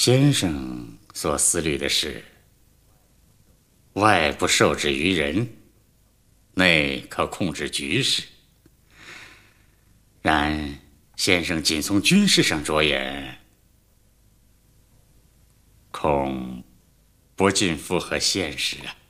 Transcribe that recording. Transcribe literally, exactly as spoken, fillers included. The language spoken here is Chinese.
先生所思虑的是，外不受制于人，内可控制局势。然先生仅从军事上着眼，恐不尽符合现实啊。